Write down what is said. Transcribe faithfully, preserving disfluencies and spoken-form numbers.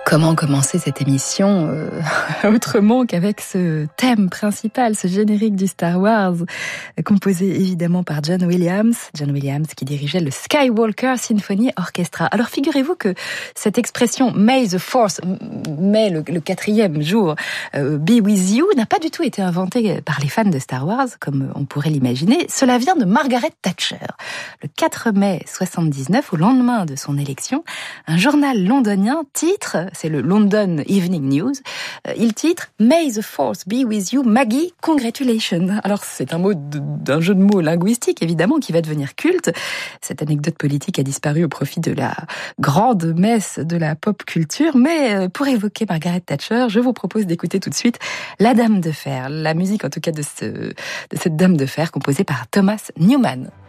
Comment commencer cette émission euh, autrement qu'avec ce thème principal, ce générique du Star Wars, composé évidemment par John Williams. John Williams qui dirigeait le Skywalker Symphony Orchestra. Alors figurez-vous que cette expression « May the Force », mais le, le quatrième jour, euh, « Be with you » n'a pas du tout été inventée par les fans de Star Wars, comme on pourrait l'imaginer. Cela vient de Margaret Thatcher. Le quatre mai soixante-dix-neuf, au lendemain de son élection, un journal londonien titre, c'est le London Evening News, il titre « May the Force be with you, Maggie, congratulations ». Alors c'est un mot de, d'un jeu de mots linguistique évidemment qui va devenir culte. Cette anecdote politique a disparu au profit de la grande messe de la pop culture, mais pour évoquer Margaret Thatcher, je vous propose d'écouter tout de suite La Dame de Fer, la musique en tout cas de, ce, de cette Dame de Fer composée par Thomas Newman.